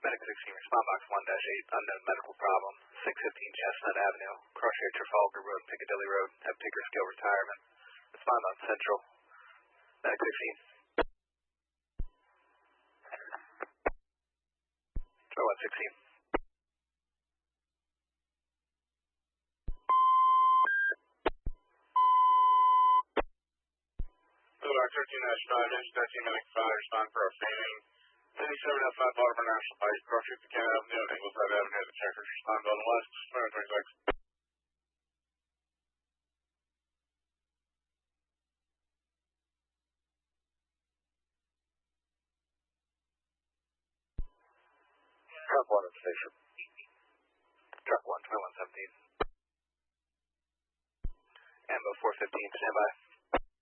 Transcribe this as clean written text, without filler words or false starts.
Medic 16, respond box 1-8, unknown medical problem, 615 Chestnut Avenue, cross shade Trafalgar Road, Piccadilly Road, have Tinker Skill retirement. Respond on Central. Medic 16. Try 116. Boulevard 13 Drive, engine 13 Medic 5, respond for a failing. 5705 Baltimore National Pike, cross street to Cannon Avenue and Ingleside Avenue, the checkers respond Golden West, 226. Truck 1 at station. Truck 1, 2117. Ambo 415, stand by.